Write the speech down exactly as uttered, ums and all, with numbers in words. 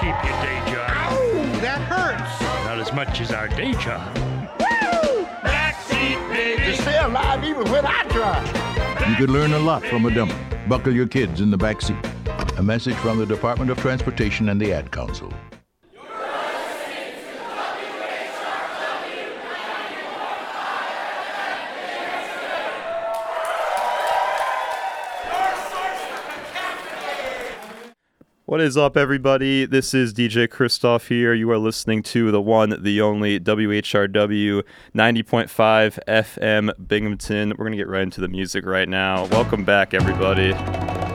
keep your day job. Ow, that hurts. Not as much as our day job. Woo! Backseat, baby. To stay alive even when I drive. You could learn a lot from a dummy. Buckle your kids in the back seat. A message from the Department of Transportation and the Ad Council. What is up, everybody? This is D J Christoph here. You are listening to the one, the only W H R W ninety point five F M Binghamton. We're going to get right into the music right now. Welcome back, everybody.